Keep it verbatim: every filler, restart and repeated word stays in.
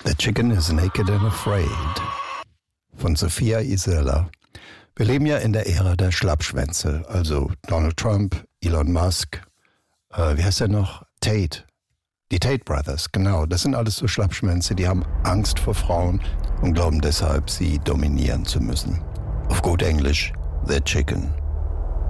The Chicken is Naked and Afraid von Sophia Isela. Wir leben ja in der Ära der Schlappschwänze, also Donald Trump, Elon Musk, äh, wie heißt er noch? Tate. Die Tate Brothers, genau. Das sind alles so Schlappschwänze, die haben Angst vor Frauen und glauben deshalb, sie dominieren zu müssen. Auf gut Englisch, The Chicken.